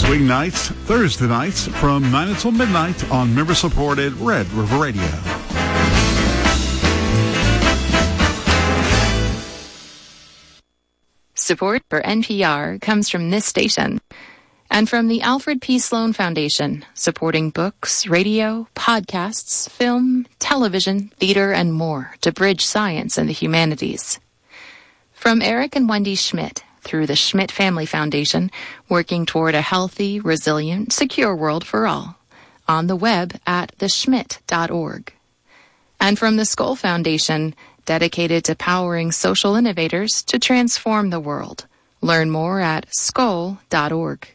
Weeknights, Thursday nights from 9 until midnight on member-supported Red River Radio. Support for NPR comes from this station and from the Alfred P. Sloan Foundation, supporting books, radio, podcasts, film, television, theater, and more to bridge science and the humanities. From Eric and Wendy Schmidt, through the Schmidt Family Foundation, working toward a healthy, resilient, secure world for all. On the web at theschmidt.org. And from the Skoll Foundation, dedicated to powering social innovators to transform the world. Learn more at skoll.org.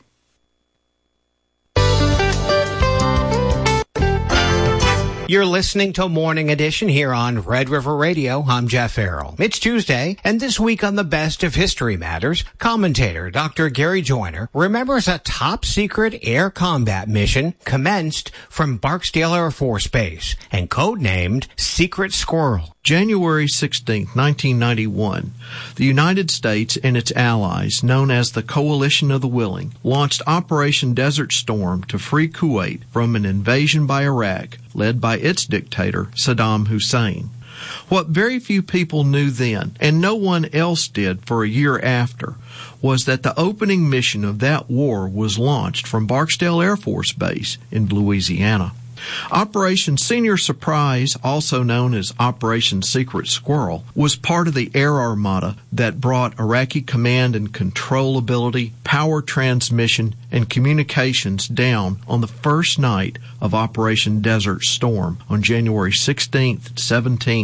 You're listening to Morning Edition here on Red River Radio. I'm Jeff Farrell. It's Tuesday, and this week on the Best of History Matters, commentator Dr. Gary Joyner remembers a top-secret air combat mission commenced from Barksdale Air Force Base and codenamed Secret Squirrel. January 16, 1991, the United States and its allies, known as the Coalition of the Willing, launched Operation Desert Storm to free Kuwait from an invasion by Iraq, led by its dictator, Saddam Hussein. What very few people knew then, and no one else did for a year after, was that the opening mission of that war was launched from Barksdale Air Force Base in Louisiana. Operation Senior Surprise, also known as Operation Secret Squirrel, was part of the air armada that brought Iraqi command and control ability, power transmission, and communications down on the first night of Operation Desert Storm on January 16th, 17th,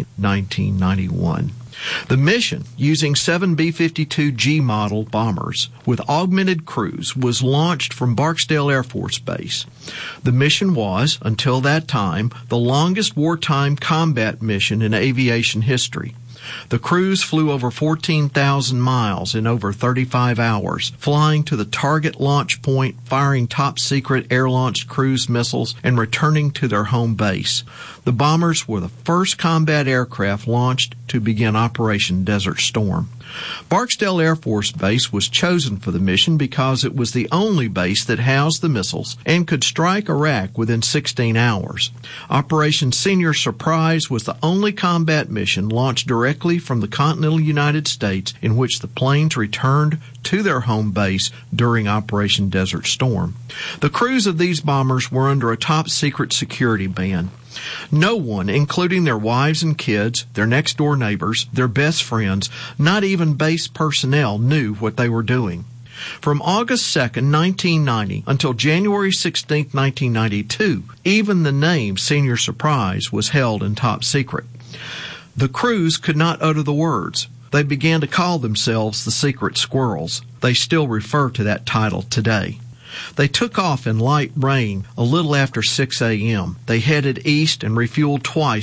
1991. The mission, using 7 B-52G model bombers with augmented crews, was launched from Barksdale Air Force Base. The mission was, until that time, the longest wartime combat mission in aviation history. The crews flew over 14,000 miles in over 35 hours, flying to the target launch point, firing top-secret air-launched cruise missiles, and returning to their home base. The bombers were the first combat aircraft launched to begin Operation Desert Storm. Barksdale Air Force Base was chosen for the mission because it was the only base that housed the missiles and could strike Iraq within 16 hours. Operation Senior Surprise was the only combat mission launched directly from the continental United States in which the planes returned to their home base during Operation Desert Storm. The crews of these bombers were under a top-secret security ban. No one, including their wives and kids, their next-door neighbors, their best friends, not even base personnel, knew what they were doing. From August 2nd, 1990, until January 16th, 1992, even the name Senior Surprise was held in top secret. The crews could not utter the words. They began to call themselves the Secret Squirrels. They still refer to that title today. They took off in light rain a little after 6 a.m. They headed east and refueled twice